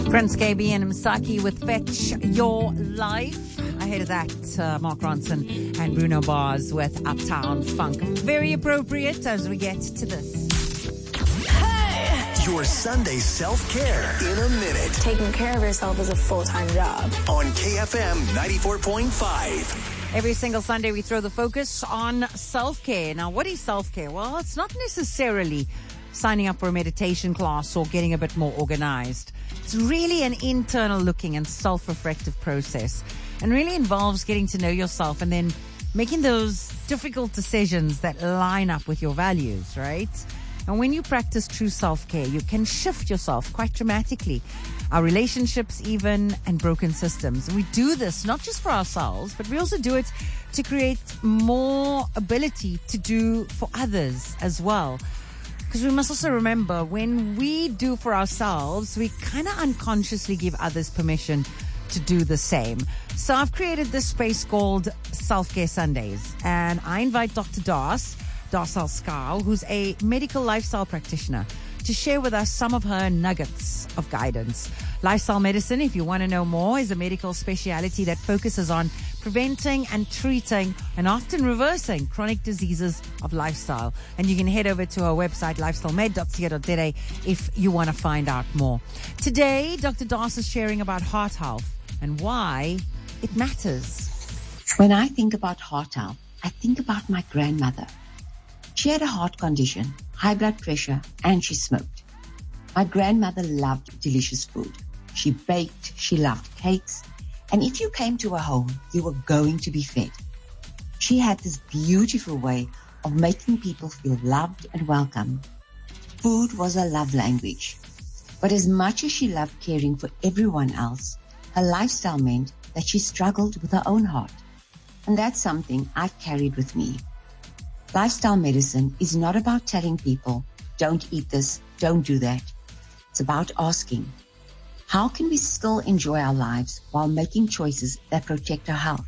Prince KB and Msaki with Fetch Your Life. Ahead of that, Mark Ronson and Bruno Mars with Uptown Funk. Very appropriate as we get to this. Your Sunday self-care in a minute. Taking care of yourself is a full-time job. On KFM 94.5. Every single Sunday we throw the focus on self-care. Now, what is self-care? Well, it's not necessarily signing up for a meditation class or getting a bit more organized. It's really an internal looking and self-reflective process, and really involves getting to know yourself and then making those difficult decisions that line up with your values, right? And when you practice true self-care, you can shift yourself quite dramatically. Our relationships even, and broken systems. And we do this not just for ourselves, but we also do it to create more ability to do for others as well. Because we must also remember, when we do for ourselves, we kind of unconsciously give others permission to do the same. So I've created this space called Self-Care Sundays. And I invite Dr. Dar Salskau, who's a medical lifestyle practitioner, to share with us some of her nuggets of guidance. Lifestyle medicine, if you want to know more, is a medical specialty that focuses on preventing and treating and often reversing chronic diseases of lifestyle. And you can head over to our website, lifestylemed.co.za, if you want to find out more. Today, Dr. Das is sharing about heart health and why it matters. When I think about heart health, I think about my grandmother. She had a heart condition, high blood pressure, and she smoked. My grandmother loved delicious food. She baked, she loved cakes, and if you came to her home, you were going to be fed. She had this beautiful way of making people feel loved and welcome. Food was her love language. But as much as she loved caring for everyone else, her lifestyle meant that she struggled with her own heart. And that's something I've carried with me. Lifestyle medicine is not about telling people, don't eat this, don't do that. It's about asking, how can we still enjoy our lives while making choices that protect our health?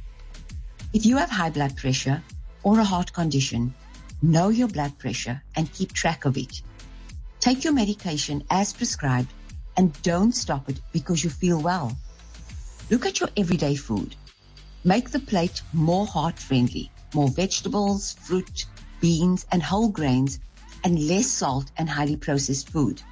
If you have high blood pressure or a heart condition, know your blood pressure and keep track of it. Take your medication as prescribed and don't stop it because you feel well. Look at your everyday food. Make the plate more heart-friendly, more vegetables, fruit, beans, and whole grains, and less salt and highly processed food.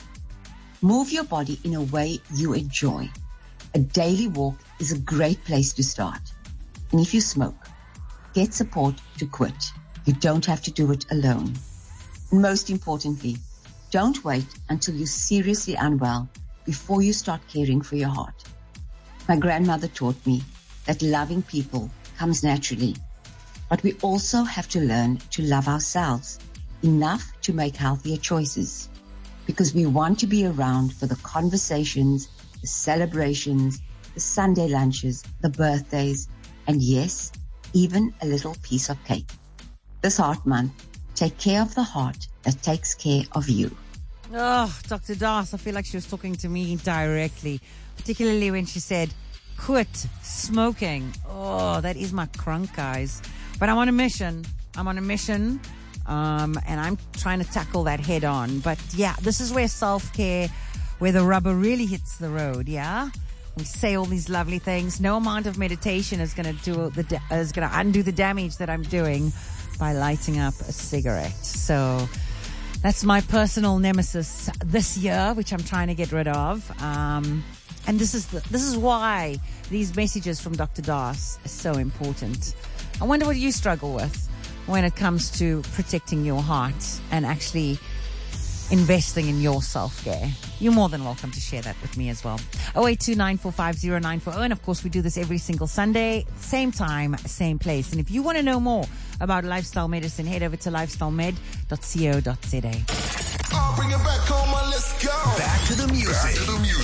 Move your body in a way you enjoy. A daily walk is a great place to start. And if you smoke, get support to quit. You don't have to do it alone. And most importantly, don't wait until you're seriously unwell before you start caring for your heart. My grandmother taught me that loving people comes naturally, but we also have to learn to love ourselves enough to make healthier choices, because we want to be around for the conversations, the celebrations, the Sunday lunches, the birthdays, and yes, even a little piece of cake. This Heart Month, take care of the heart that takes care of you. Oh, Dr. Das, I feel like she was talking to me directly, particularly when she said, quit smoking. Oh, that is my crunk, guys. But I'm on a mission. And I'm trying to tackle that head on. But yeah, this is where self-care, where the rubber really hits the road, yeah? We say all these lovely things. No amount of meditation is going to undo the damage that I'm doing by lighting up a cigarette. So that's my personal nemesis this year, which I'm trying to get rid of. And this is why these messages from Dr. Das are so important. I wonder what you struggle with when it comes to protecting your heart and actually investing in your self-care. You're more than welcome to share that with me as well. 0829450940. And of course, we do this every single Sunday, same time, same place. And if you want to know more about lifestyle medicine, head over to lifestylemed.co.za. I'll bring it back home, let's go. Back to the music.